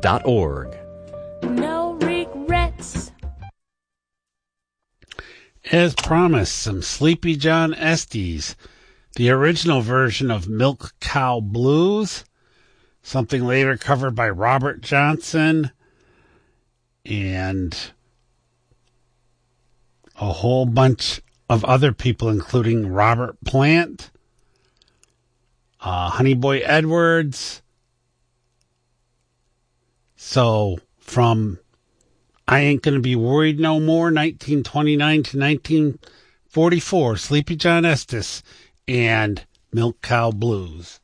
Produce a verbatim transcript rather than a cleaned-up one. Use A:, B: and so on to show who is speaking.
A: dot org.
B: No regrets.
C: As promised, some Sleepy John Estes, the original version of Milk Cow Blues, something later covered by Robert Johnson, and a whole bunch of other people, including Robert Plant, uh, Honey Boy Edwards. So from I Ain't Gonna Be Worried No More, nineteen twenty-nine to nineteen forty-four, Sleepy John Estes and Milk Cow Blues.